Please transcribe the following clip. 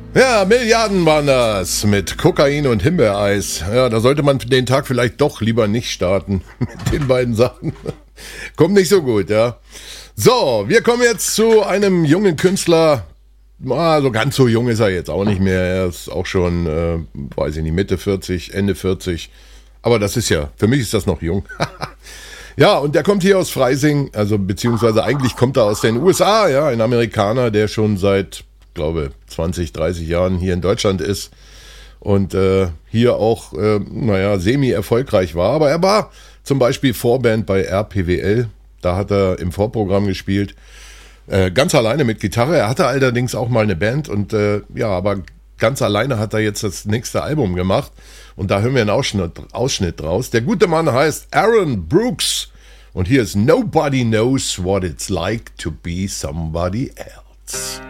Ja, Milliarden waren das mit Kokain und Himbeereis. Ja, da sollte man den Tag vielleicht doch lieber nicht starten mit den beiden Sachen. Kommt nicht so gut, ja. So, wir kommen jetzt zu einem jungen Künstler. Also ganz so jung ist er jetzt auch nicht mehr. Er ist auch schon, weiß ich nicht, Mitte 40, Ende 40. Aber das ist ja, für mich ist das noch jung. Ja, und der kommt hier aus Freising, also beziehungsweise eigentlich kommt er aus den USA, ja, ein Amerikaner, der schon seit, glaube 20, 30 Jahren hier in Deutschland ist und hier auch, semi-erfolgreich war. Aber er war zum Beispiel Vorband bei RPWL, da hat er im Vorprogramm gespielt, ganz alleine mit Gitarre. Er hatte allerdings auch mal eine Band und aber ganz alleine hat er jetzt das nächste Album gemacht und da hören wir einen Ausschnitt draus. Der gute Mann heißt Aaron Brooks und hier ist Nobody Knows What It's Like to Be Somebody Else.